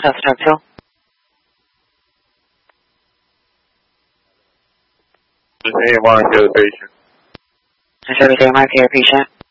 South Stokesville. This is AMR, care the patient. Is everything okay, patient?